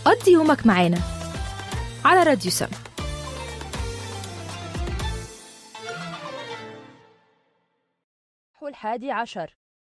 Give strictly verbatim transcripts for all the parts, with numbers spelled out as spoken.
قضي يومك معانا على راديو سما. الحادي عشر.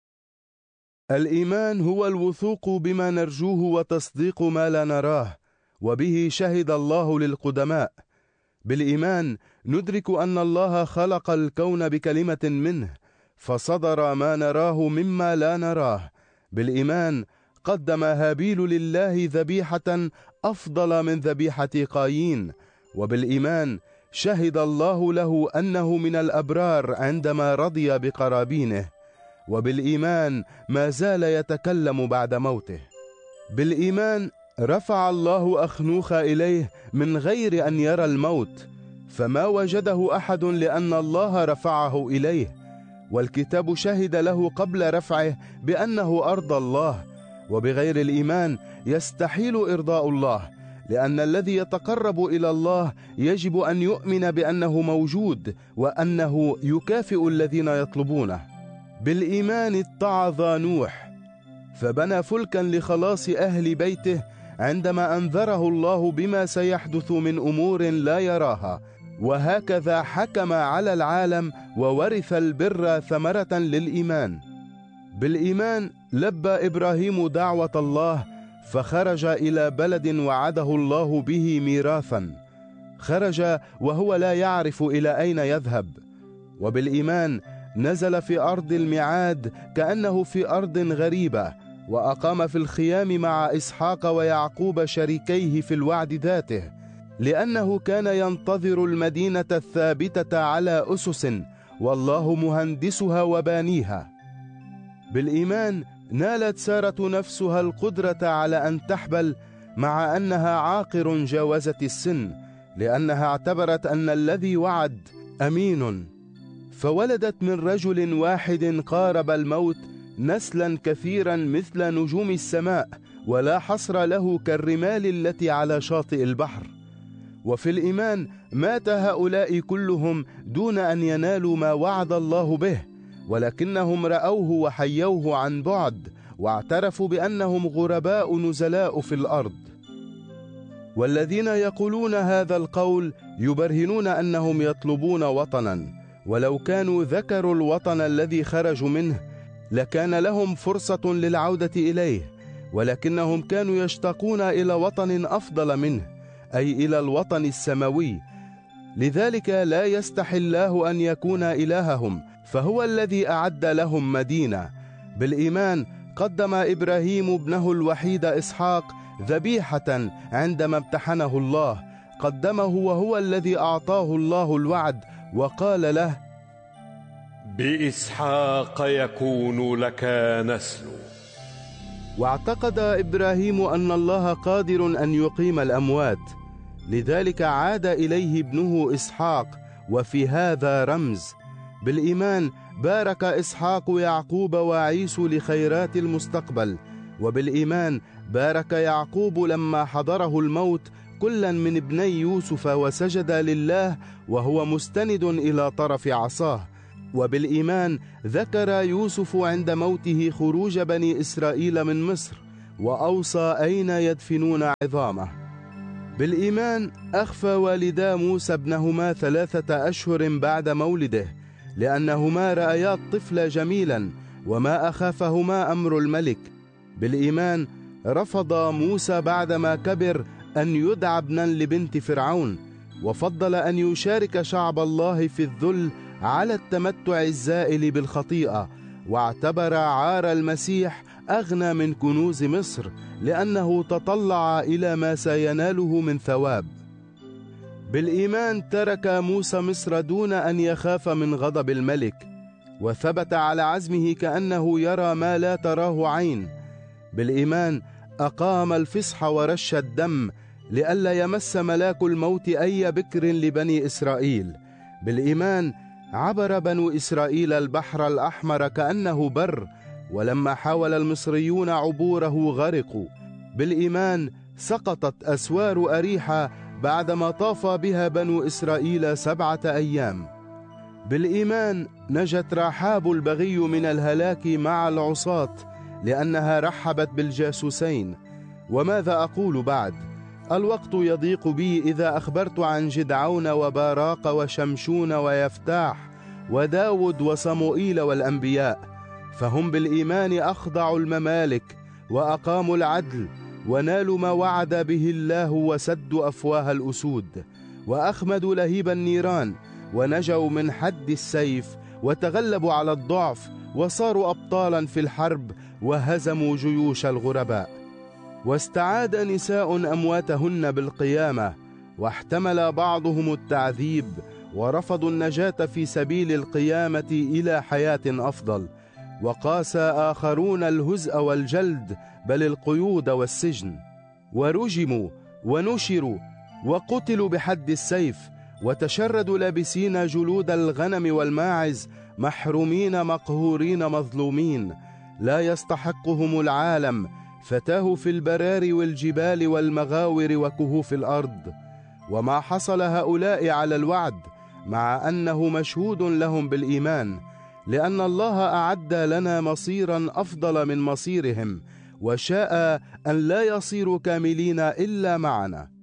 الإيمان هو الوثوق بما نرجوه وتصديق ما لا نراه، وبه شهد الله للقدماء. بالإيمان ندرك أن الله خلق الكون بكلمة منه، فصدر ما نراه مما لا نراه. بالإيمان قدم هابيل لله ذبيحة أفضل من ذبيحة قايين، وبالإيمان شهد الله له أنه من الأبرار عندما رضي بقرابينه، وبالإيمان ما زال يتكلم بعد موته. بالإيمان رفع الله أخنوخ إليه من غير أن يرى الموت، فما وجده أحد لأن الله رفعه إليه، والكتاب شهد له قبل رفعه بأنه أرضى الله. وبغير الإيمان يستحيل إرضاء الله، لأن الذي يتقرب إلى الله يجب أن يؤمن بأنه موجود وأنه يكافئ الذين يطلبونه. بالإيمان اتعظ نوح فبنى فلكا لخلاص أهل بيته عندما أنذره الله بما سيحدث من أمور لا يراها، وهكذا حكم على العالم وورث البر ثمرة للإيمان. بالإيمان لبى إبراهيم دعوة الله فخرج إلى بلد وعده الله به ميراثا، خرج وهو لا يعرف إلى أين يذهب. وبالإيمان نزل في أرض الميعاد كأنه في أرض غريبة، وأقام في الخيام مع إسحاق ويعقوب شريكيه في الوعد ذاته، لأنه كان ينتظر المدينة الثابتة على أسس والله مهندسها وبانيها. بالإيمان نالت سارة نفسها القدرة على أن تحبل مع أنها عاقر جاوزت السن، لأنها اعتبرت أن الذي وعد أمين، فولدت من رجل واحد قارب الموت نسلا كثيرا مثل نجوم السماء ولا حصر له كالرمال التي على شاطئ البحر. وفي الإيمان مات هؤلاء كلهم دون أن ينالوا ما وعد الله به، ولكنهم رأوه وحيوه عن بعد، واعترفوا بأنهم غرباء نزلاء في الأرض. والذين يقولون هذا القول يبرهنون أنهم يطلبون وطنا، ولو كانوا ذكروا الوطن الذي خرجوا منه لكان لهم فرصة للعودة إليه، ولكنهم كانوا يشتاقون إلى وطن أفضل منه، أي إلى الوطن السماوي. لذلك لا يستحي الله أن يكون إلههم، فهو الذي أعد لهم مدينة. بالإيمان قدم إبراهيم ابنه الوحيد إسحاق ذبيحة عندما امتحنه الله، قدمه وهو الذي أعطاه الله الوعد وقال له: بإسحاق يكون لك نسل. واعتقد إبراهيم أن الله قادر أن يقيم الأموات، لذلك عاد إليه ابنه إسحاق، وفي هذا رمز. بالإيمان بارك إسحاق يعقوب وعيسو لخيرات المستقبل، وبالإيمان بارك يعقوب لما حضره الموت كلا من ابني يوسف وسجد لله وهو مستند إلى طرف عصاه. وبالإيمان ذكر يوسف عند موته خروج بني إسرائيل من مصر، وأوصى أين يدفنون عظامه. بالإيمان أخفى والدا موسى ابنهما ثلاثة أشهر بعد مولده، لأنهما رأيا الطفل جميلا وما أخافهما أمر الملك. بالإيمان رفض موسى بعدما كبر أن يدعى ابنا لبنت فرعون، وفضل أن يشارك شعب الله في الذل على التمتع الزائل بالخطيئة، واعتبر عار المسيح أغنى من كنوز مصر، لأنه تطلع إلى ما سيناله من ثواب. بالإيمان ترك موسى مصر دون أن يخاف من غضب الملك، وثبت على عزمه كأنه يرى ما لا تراه عين. بالإيمان أقام الفصح ورش الدم لئلا يمس ملاك الموت أي بكر لبني إسرائيل. بالإيمان عبر بنو إسرائيل البحر الأحمر كأنه بر، ولما حاول المصريون عبوره غرقوا. بالإيمان سقطت أسوار أريحة بعدما طاف بها بنو إسرائيل سبعة أيام. بالإيمان نجت رحاب البغي من الهلاك مع العصاة، لأنها رحبت بالجاسوسين. وماذا أقول بعد؟ الوقت يضيق بي إذا أخبرت عن جدعون وباراق وشمشون ويفتاح وداود وصموئيل والأنبياء، فهم بالإيمان أخضعوا الممالك وأقاموا العدل ونالوا ما وعد به الله وسدوا أفواه الأسود وأخمدوا لهيب النيران ونجوا من حد السيف وتغلبوا على الضعف وصاروا أبطالا في الحرب وهزموا جيوش الغرباء. واستعاد نساء أمواتهن بالقيامة، واحتمل بعضهم التعذيب ورفضوا النجاة في سبيل القيامة إلى حياة أفضل، وقاس آخرون الهزء والجلد بل القيود والسجن، ورجموا ونشروا وقتلوا بحد السيف، وتشردوا لابسين جلود الغنم والماعز، محرومين مقهورين مظلومين، لا يستحقهم العالم، فتاهوا في البراري والجبال والمغاور وكهوف الأرض. وما حصل هؤلاء على الوعد، مع أنه مشهود لهم بالإيمان، لأن الله أعد لنا مصيرا أفضل من مصيرهم، وشاء أن لا يصيروا كاملين إلا معنا.